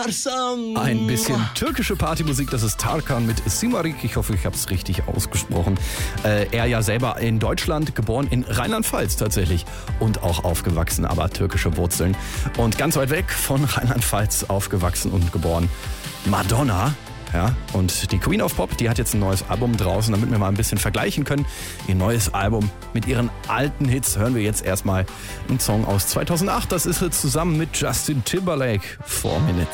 Ein bisschen türkische Partymusik, das ist Tarkan mit Simarik. Ich hoffe, ich habe es richtig ausgesprochen. Er ja selber in Deutschland, geboren in Rheinland-Pfalz tatsächlich und auch aufgewachsen, aber türkische Wurzeln. Und ganz weit weg von Rheinland-Pfalz aufgewachsen und geboren. Madonna. Ja, und die Queen of Pop, die hat jetzt ein neues Album draußen, damit wir mal ein bisschen vergleichen können. Ihr neues Album mit ihren alten Hits hören wir jetzt erstmal einen Song aus 2008. Das ist sie zusammen mit Justin Timberlake, 4 Minutes.